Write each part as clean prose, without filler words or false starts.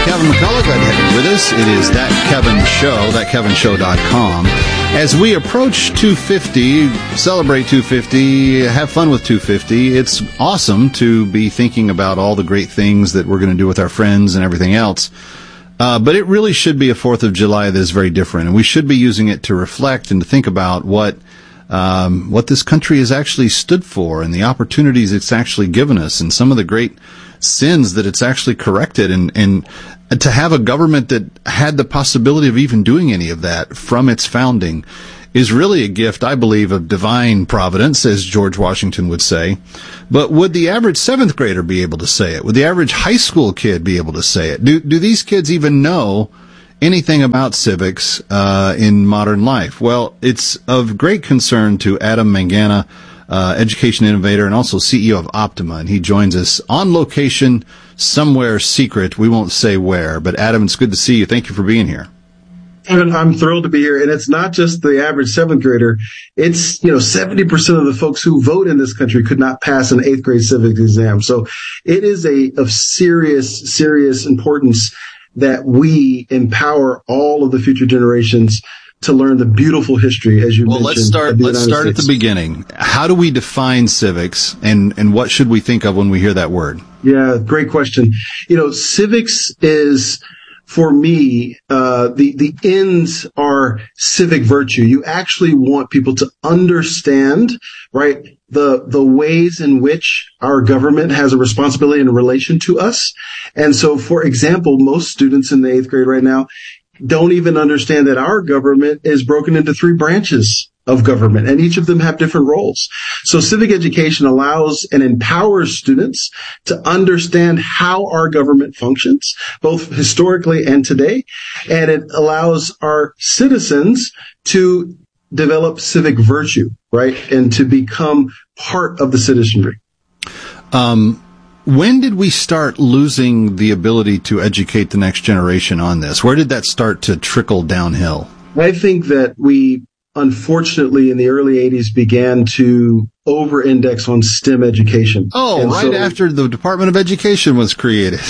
Kevin McCullough. Glad to have you with us. It is That Kevin Show, thatkevinshow.com. As we approach 250, celebrate 250, have fun with 250, it's awesome to be thinking about all the great things that we're going to do with our friends and everything else. But it really should be a 4th of July that is very different, and we should be using it to reflect and to think about what this country has actually stood for and the opportunities it's actually given us and some of the great sins that it's actually corrected, and to have a government that had the possibility of even doing any of that from its founding is really a gift, I believe, of divine providence, as George Washington would say. But would the average 7th grader be able to say it? Would the average high school kid be able to say it? Do these kids even know anything about civics in modern life? Well, it's of great concern to Adam Mangana, education innovator and also CEO of Optima, and he joins us on location somewhere secret. We won't say where, but Adam, it's good to see you. Thank you for being here. And I'm thrilled to be here. And it's not just the average 7th grader. It's, 70% of the folks who vote in this country could not pass an 8th grade civics exam. So it is of serious, serious importance that we empower all of the future generations to learn the beautiful history, as you mentioned. Well, let's start at the beginning. How do we define civics, and what should we think of when we hear that word? Yeah, great question. Civics is, for me, the ends are civic virtue. You actually want people to understand, right, the ways in which our government has a responsibility in relation to us. And so, for example, most students in the 8th grade right now don't even understand that our government is broken into 3 branches of government, and each of them have different roles. So civic education allows and empowers students to understand how our government functions, both historically and today, and it allows our citizens to develop civic virtue, right, and to become part of the citizenry. When did we start losing the ability to educate the next generation on this? Where did that start to trickle downhill? I think that we, unfortunately, in the early 80s began to over-index on STEM education. Oh, and right after the Department of Education was created.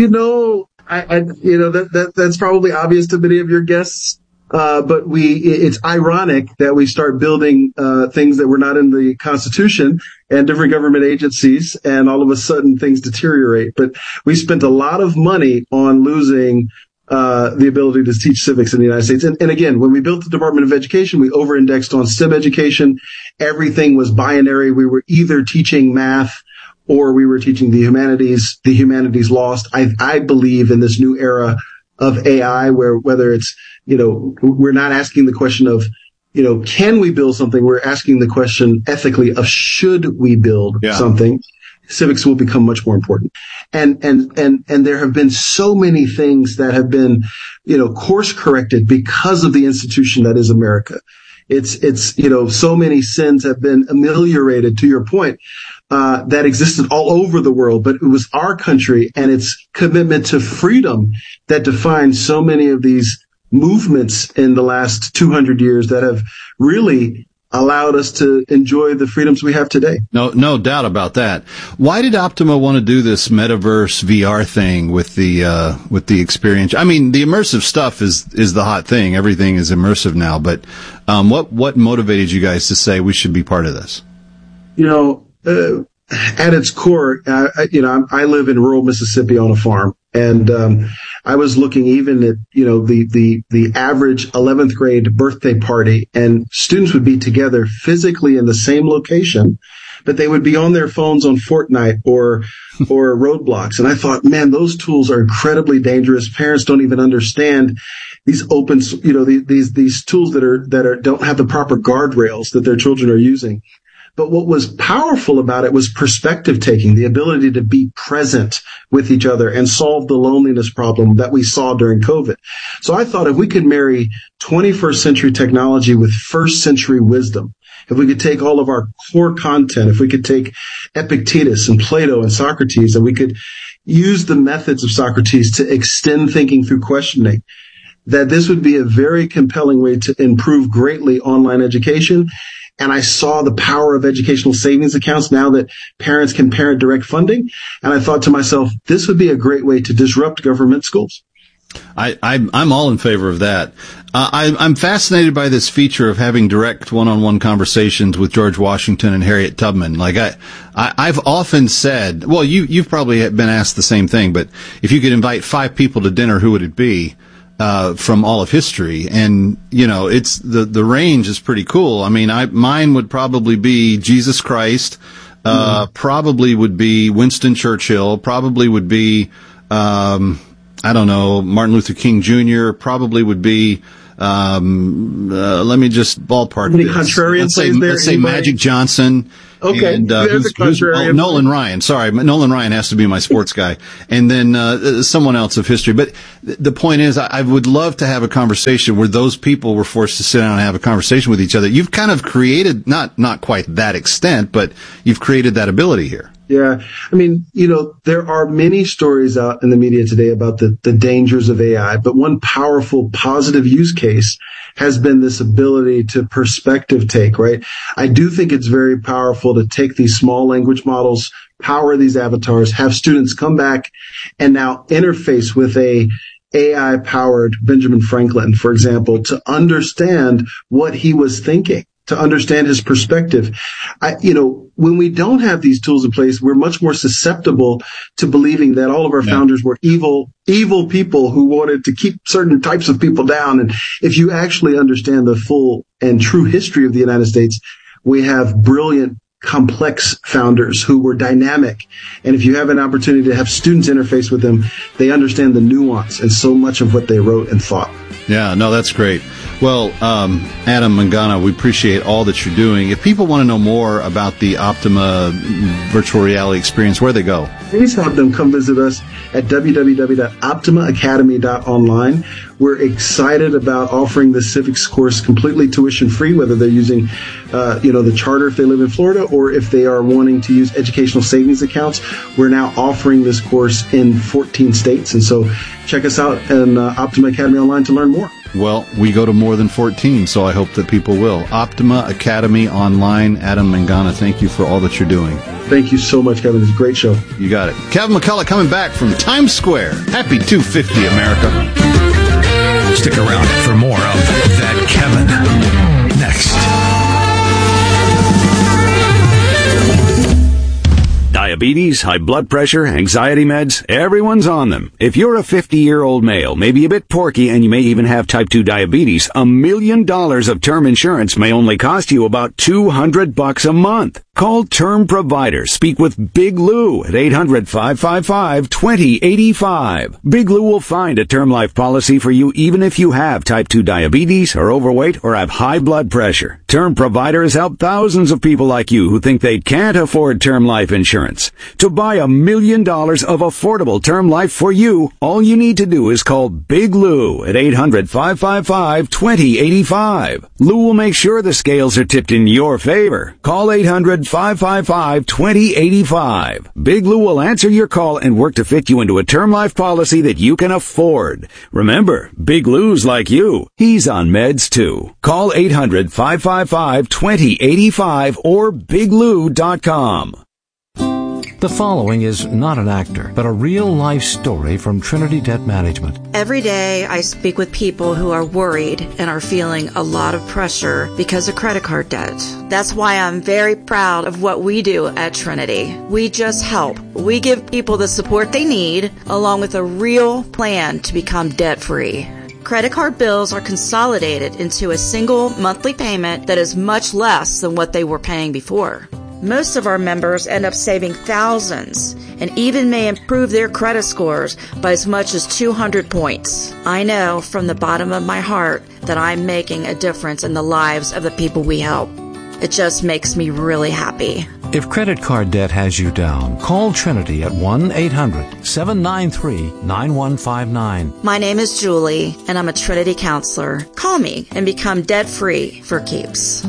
That's probably obvious to many of your guests. But it's ironic that we start building things that were not in the Constitution and different government agencies, and all of a sudden things deteriorate. But we spent a lot of money on losing the ability to teach civics in the United States. And again, when we built the Department of Education, we over-indexed on STEM education. Everything was binary. We were either teaching math or we were teaching the humanities. The humanities lost. I believe in this new era of AI, whether it's, we're not asking the question of, can we build something? We're asking the question ethically of should we build something? Civics will become much more important. And there have been so many things that have been, course corrected because of the institution that is America. It's, so many sins have been ameliorated, to your point, that existed all over the world, but it was our country and its commitment to freedom that defined so many of these movements in the last 200 years that have really allowed us to enjoy the freedoms we have today. No doubt about that. Why did Optima want to do this metaverse VR thing with the experience? I mean, the immersive stuff is the hot thing. Everything is immersive now. But what motivated you guys to say we should be part of this? At its core, I live in rural Mississippi on a farm, and I was looking even at the average 11th grade birthday party, and students would be together physically in the same location, but they would be on their phones on Fortnite or Roadblocks. And I thought, man, those tools are incredibly dangerous. Parents don't even understand these these tools that don't have the proper guardrails that their children are using. But what was powerful about it was perspective taking, the ability to be present with each other and solve the loneliness problem that we saw during COVID. So I thought if we could marry 21st century technology with first century wisdom, if we could take all of our core content, if we could take Epictetus and Plato and Socrates, and we could use the methods of Socrates to extend thinking through questioning, that this would be a very compelling way to improve greatly online education. And I saw the power of educational savings accounts now that parents can parent direct funding. And I thought to myself, this would be a great way to disrupt government schools. I'm all in favor of that. I'm fascinated by this feature of having direct one-on-one conversations with George Washington and Harriet Tubman. Like I've often said, well, you've probably been asked the same thing, but if you could invite 5 people to dinner, who would it be? From all of history. And, it's the range is pretty cool. I mean, mine would probably be Jesus Christ, probably would be Winston Churchill, probably would be, I don't know, Martin Luther King Jr., probably would be, let me just ballpark Any this. contrarians Let's say Magic Johnson. Okay, and there's a contrarian. Nolan Ryan. Sorry, Nolan Ryan has to be my sports guy. And then someone else of history. But the point is, I would love to have a conversation where those people were forced to sit down and have a conversation with each other. You've kind of created, not quite that extent, but you've created that ability here. Yeah. I mean, there are many stories out in the media today about the dangers of AI, but one powerful positive use case has been this ability to perspective take, right? I do think it's very powerful to take these small language models, power these avatars, have students come back and now interface with a AI powered Benjamin Franklin, for example, to understand what he was thinking, to understand his perspective. When we don't have these tools in place, we're much more susceptible to believing that all of our founders were evil people who wanted to keep certain types of people down. And if you actually understand the full and true history of the United States, we have brilliant, complex founders who were dynamic. And if you have an opportunity to have students interface with them, they understand the nuance and so much of what they wrote and thought. Yeah, no, that's great. Well, Adam Mangano, we appreciate all that you're doing. If people want to know more about the Optima virtual reality experience, where they go? Please have them come visit us at www.optimaacademy.online. We're excited about offering the civics course completely tuition free, whether they're using, the charter if they live in Florida, or if they are wanting to use educational savings accounts. We're now offering this course in 14 states. And so check us out on Optima Academy Online to learn more. Well, we go to more than 14, so I hope that people will. Optima Academy Online. Adam Mangano, thank you for all that you're doing. Thank you so much, Kevin. It's a great show. You got it. Kevin McCullough coming back from Times Square. Happy 250, America. Stick around for more of That Kevin. Next. Diabetes, high blood pressure, anxiety meds, everyone's on them. If you're a 50-year-old male, maybe a bit porky, and you may even have type 2 diabetes, $1 million of term insurance may only cost you about $200 a month. Call Term Provider. Speak with Big Lou at 800-555-2085. Big Lou will find a term life policy for you even if you have type 2 diabetes, are overweight, or have high blood pressure. Term Provider has helped thousands of people like you who think they can't afford term life insurance. To buy $1 million of affordable term life for you, all you need to do is call Big Lou at 800-555-2085. Lou will make sure the scales are tipped in your favor. Call 800-555-2085. Big Lou will answer your call and work to fit you into a term life policy that you can afford. Remember, Big Lou's like you. He's on meds too. Call 800-555-2085 or biglou.com. The following is not an actor, but a real-life story from Trinity Debt Management. Every day I speak with people who are worried and are feeling a lot of pressure because of credit card debt. That's why I'm very proud of what we do at Trinity. We just help. We give people the support they need, along with a real plan to become debt-free. Credit card bills are consolidated into a single monthly payment that is much less than what they were paying before. Most of our members end up saving thousands and even may improve their credit scores by as much as 200 points. I know from the bottom of my heart that I'm making a difference in the lives of the people we help. It just makes me really happy. If credit card debt has you down, call Trinity at 1-800-793-9159. My name is Julie, and I'm a Trinity counselor. Call me and become debt-free for keeps.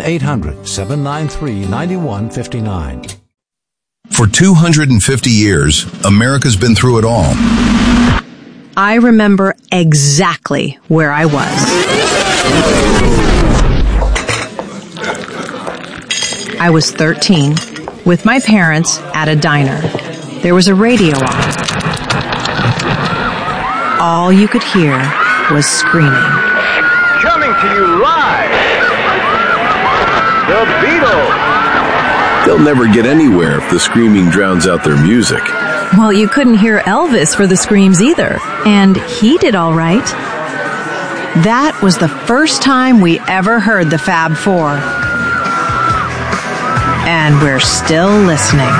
1-800-793-9159. For 250 years, America's been through it all. I remember exactly where I was. I was 13 with my parents at a diner. There was a radio on. all you could hear was screaming. Coming to you live, the Beatles. They'll never get anywhere if the screaming drowns out their music. Well, you couldn't hear Elvis for the screams either, and he did all right. That was the first time we ever heard the Fab Four. And we're still listening.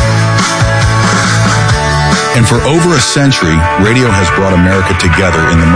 And for over a century, radio has brought America together in the